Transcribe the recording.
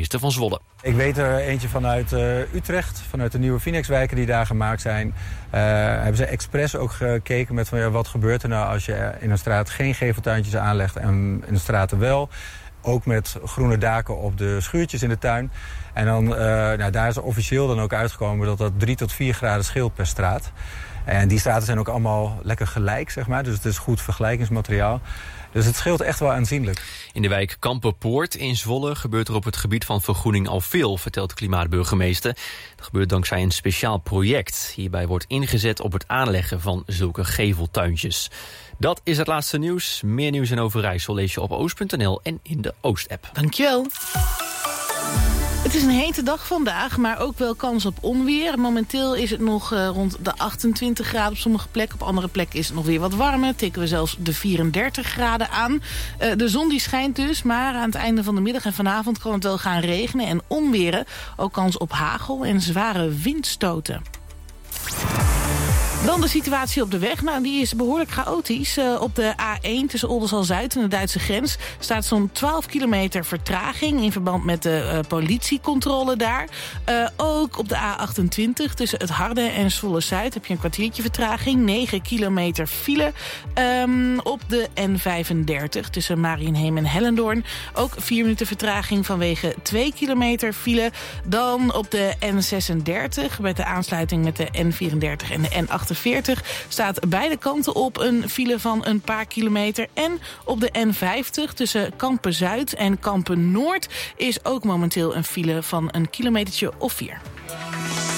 burgemeester van Zwolle. Ik weet er eentje vanuit Utrecht, vanuit de nieuwe Phoenixwijken die daar gemaakt zijn. Hebben ze expres ook gekeken met van, wat gebeurt er nou als je in een straat geen geveltuintjes aanlegt en in de straten wel. Ook met groene daken op de schuurtjes in de tuin. En dan, daar is officieel dan ook uitgekomen dat 3 tot 4 graden scheelt per straat. En die straten zijn ook allemaal lekker gelijk, zeg maar. Dus het is goed vergelijkingsmateriaal. Dus het scheelt echt wel aanzienlijk. In de wijk Kampenpoort in Zwolle gebeurt er op het gebied van vergroening al veel, vertelt de klimaatburgemeester. Dat gebeurt dankzij een speciaal project. Hierbij wordt ingezet op het aanleggen van zulke geveltuintjes. Dat is het laatste nieuws. Meer nieuws in Overijssel lees je op oost.nl en in de Oost-app. Dankjewel. Het is een hete dag vandaag, maar ook wel kans op onweer. Momenteel is het nog rond de 28 graden op sommige plekken. Op andere plekken is het nog weer wat warmer. Tikken we zelfs de 34 graden aan. De zon die schijnt dus, maar aan het einde van de middag en vanavond kan het wel gaan regenen en onweren. Ook kans op hagel en zware windstoten. Dan de situatie op de weg. Nou, die is behoorlijk chaotisch. Op de A1 tussen Oldenzaal-Zuid en de Duitse grens staat zo'n 12 kilometer vertraging in verband met de politiecontrole daar. Ook op de A28 tussen het Harde en Zwolle-Zuid heb je een kwartiertje vertraging. 9 kilometer file. Op de N35 tussen Marienheem en Hellendoorn ook 4 minuten vertraging vanwege 2 kilometer file. Dan op de N36 met de aansluiting met de N34 en de N48 staat beide kanten op een file van een paar kilometer. En op de N50 tussen Kampen-Zuid en Kampen-Noord is ook momenteel een file van een kilometertje of 4.